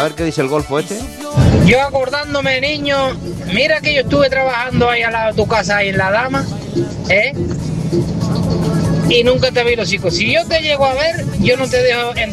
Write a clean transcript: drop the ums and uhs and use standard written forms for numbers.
ver qué dice el golfo este. Yo acordándome, niño, mira que yo estuve trabajando ahí al lado de tu casa, ahí en La Dama, ¿eh? Y nunca te vi los hijos. Si yo te llego a ver, yo no te dejo